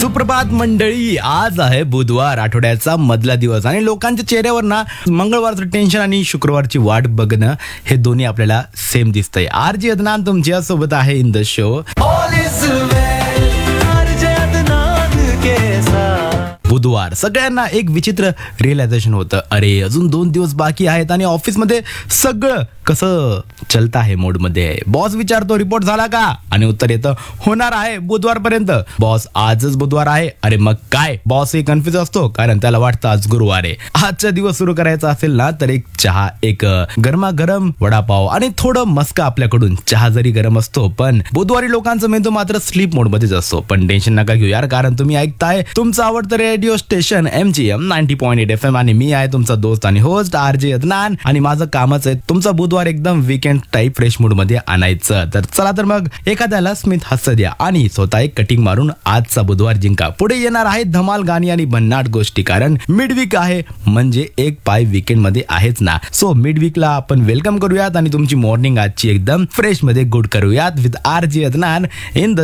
सुप्रभात मंडळी, आज आहे बुधवार, आठवड्याचा मधला दिवस आणि लोकांच्या चेहऱ्यावर ना मंगळवारचं टेन्शन आणि शुक्रवारची वाट बघणं हे दोन्ही आपल्याला सेम दिसतंय. आरजे अदनान तुमच्या सोबत आहे इन द शो. बुधवार सगळ्यांना एक विचित्र रिअलायझेशन होतं, अरे अजून 2 दिवस बाकी आहेत आणि ऑफिसमध्ये सगळं कसं चलत आहे मोड मध्ये आहे. बॉस विचारतो रिपोर्ट झाला का आणि उत्तर येतं होणार आहे बुधवारपर्यंत. बॉस आजच बुधवार आहे, अरे मग काय. बॉस एक कन्फ्युज असतो कारण त्याला वाटतं आज गुरुवार आहे. आजचा दिवस सुरू करायचा असेल ना तर एक चहा, एक गरमागरम वडापाव आणि थोडं मस्का आपल्याकडून. चहा जरी गरम असतो पण बुधवारी लोकांचा मेंदू मात्र स्लीप मोड मध्येच असतो. पण टेन्शन नका घेऊ यार, कारण तुम्ही ऐकताय तुमचं आवडतं रेडिओ स्टेशन MGM 90.8 FM आणि मी आहे तुमचा दोस्त आणि होस्ट आरजे अदनान. आणि माझं कामच आहे तुमचा बुधवार एकदम वीकेंड टाईप फ्रेश मूड मध्ये आणायचं. तर चला तर मग एखाद्याला स्मित हास्य द्या आणि स्वतः एक कटिंग मारून आजचा बुधवार जिंका. पुढे येणार आहे धमाल गाणी आणि भन्नाट गोष्टी, कारण मिड वीक आहे म्हणजे एक पाय वीकेंड मध्ये आहेच ना. सो मिड वीकला आपण वेलकम करूयात आणि तुमची मॉर्निंग आजची एकदम फ्रेश मध्ये गुड करूयात with RJ Adnan in the